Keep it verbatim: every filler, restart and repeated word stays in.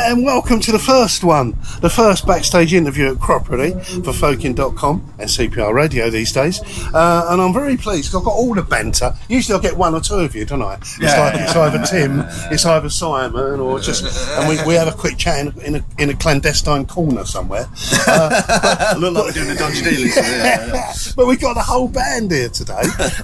and welcome to the first one, the first backstage interview at Cropredy for Fokin dot com and C P R Radio these days. Uh, and I'm very pleased 'cause I've got all the banter. Usually I get one or two of you, don't I? It's Yeah, like yeah, it's either Tim, it's either Simon, or just and we, we have a quick chat in a, in a, in a clandestine corner somewhere. Uh, I look like we're doing a dodgy deal. Yeah, yeah. but we've got the whole band here today.